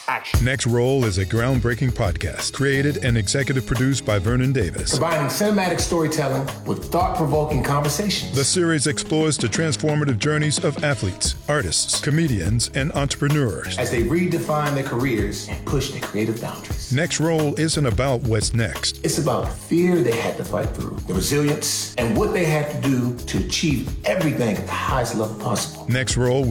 action. Next Roll is a groundbreaking podcast created and executive produced by Vernon Davis. Combining cinematic storytelling with thought-provoking conversations. The series explores the transformative journeys of athletes, artists, comedians, and entrepreneurs as they redefine their careers and push their creative boundaries. Next Roll isn't about what's next. It's about the fear they had to fight through, the resilience, and what they had to do to achieve everything at the highest level possible. Next Roll